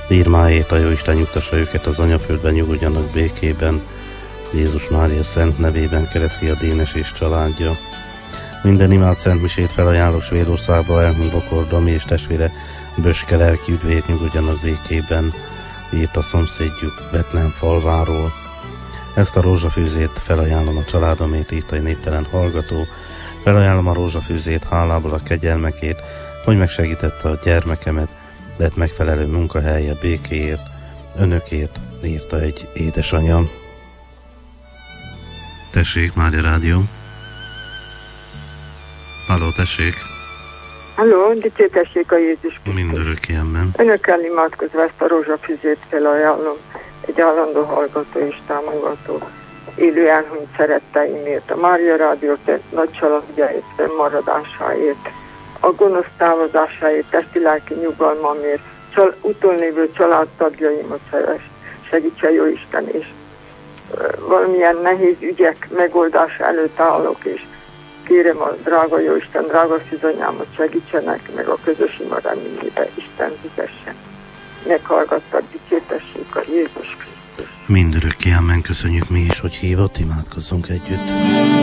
Írmáért a Jóisten nyugtassa őket az anyaföldben, nyugodjanak békében. Jézus Mária szent nevében, keresztfia Dénes és családja. Minden imád szent misét felajánlok Svédországba, elhunyt Bokor Dami és testvére Böske lelki üdvét, nyugodjanak békében, írt a szomszédjuk Betlehem falváról. Ezt a rózsafűzét felajánlom a családomét, írt egy névtelen hallgató. Felajánlom a rózsafűzét hálából a kegyelmekért, hogy megsegítette a gyermekemet, lett megfelelő munkahelye, békéért, önökért, írta egy édesanyja. Tessék, Mária Rádió. Halló, tessék. Halló, dicsértessék a Jézus Krisztus. Mindörökké, amen. Önökkel imádkozva ezt a rózsafüzét felajánlom. Egy állandó hallgató és támogató. Élő elhunyt szeretteimért, a Mária Rádió nagy családjáért, fennmaradásáért, a gonosz távozásáért, testi-lelki nyugalmamért, utolnévő családtagjaimat segítse jó Isten, és valamilyen nehéz ügyek megoldása előtt állok, és kérem a drága jó Isten, drága szűzanyámat segítsenek, meg a közös ima reményébe Isten fizessen. Meghallgattad, dicsértessék a Jézus Krisztus. Mindörökké, amen. Köszönjük mi is, hogy hívott, imádkozzunk együtt.